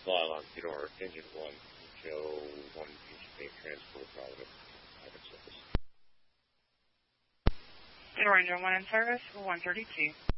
Lyle on Theodore, Engine 1, Joe 1, PHP Transport, Private Service. Theodore Engine 1 in service, 132.